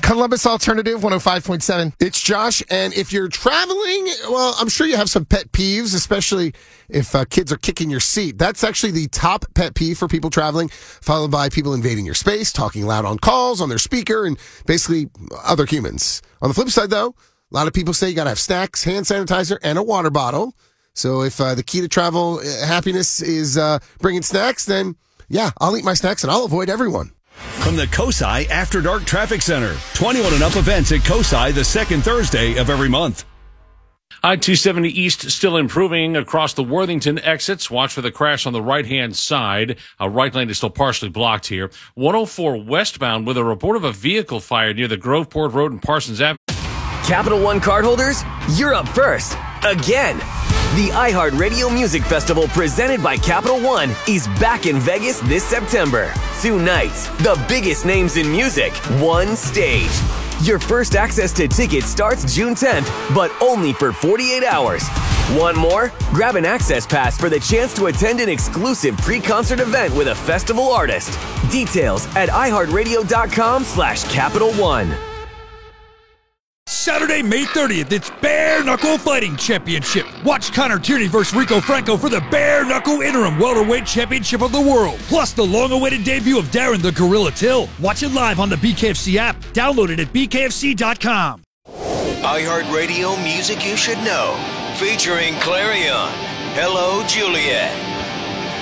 Columbus Alternative 105.7. It's Josh, and if you're traveling, well, I'm sure you have some pet peeves, especially if kids are kicking your seat. That's actually the top pet peeve for people traveling, followed by people invading your space, talking loud on calls, on their speaker, and basically other humans. On the flip side, though, a lot of people say you got to have snacks, hand sanitizer, and a water bottle. So if the key to travel happiness is bringing snacks, then yeah, I'll eat my snacks and I'll avoid everyone. From the COSI After Dark Traffic Center. 21 and up events at COSI the second Thursday of every month. I-270 East still improving across the Worthington exits. Watch for the crash on the right-hand side. Right lane is still partially blocked here. 104 westbound with a report of a vehicle fire near the Groveport Road and Parsons Avenue. Capital One cardholders, you're up first. Again. The iHeartRadio Music Festival presented by Capital One is back in Vegas this September. 2 nights, the biggest names in music, one stage. Your first access to tickets starts June 10th, but only for 48 hours. Want more? Grab an access pass for the chance to attend an exclusive pre-concert event with a festival artist. Details at iHeartRadio.com/Capital One. Saturday, May 30th, it's Bare Knuckle Fighting Championship. Watch Connor Tierney versus Rico Franco for the Bare Knuckle Interim Welterweight Championship of the World. Plus the long-awaited debut of Darren the Gorilla Till. Watch it live on the BKFC app. Download it at bkfc.com. iHeartRadio Music You Should Know. Featuring Clarion. Hello, Juliet.